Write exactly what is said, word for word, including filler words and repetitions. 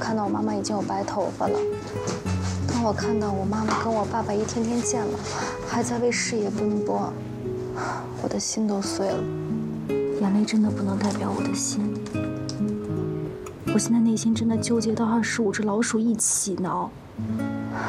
看到我妈妈已经有白头发了，当我看到我妈妈跟我爸爸一天天见了，还在为事业奔波，我的心都碎了。眼泪真的不能代表我的心。我现在内心真的纠结到二十五只老鼠一起挠。